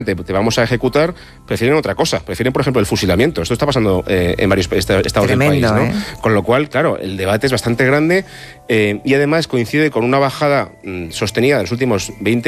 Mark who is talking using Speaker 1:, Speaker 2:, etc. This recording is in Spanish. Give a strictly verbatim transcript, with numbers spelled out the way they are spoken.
Speaker 1: Te, te vamos a ejecutar, prefieren otra cosa, prefieren, por ejemplo, el fusilamiento. Esto está pasando eh, en varios estados
Speaker 2: Tremendo,
Speaker 1: del país, ¿no?
Speaker 2: ¿eh?
Speaker 1: Con lo cual, claro, el debate es bastante grande eh, y además coincide con una bajada mmm, sostenida de los últimos veinte